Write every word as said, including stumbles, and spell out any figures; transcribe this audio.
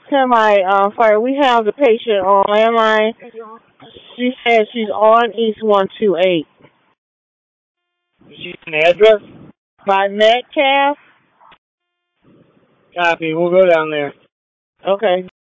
Semi uh, fire. We have the patient on landline. She said she's on East one two eight. She's an address? By Metcalf? Copy. We'll go down there. Okay.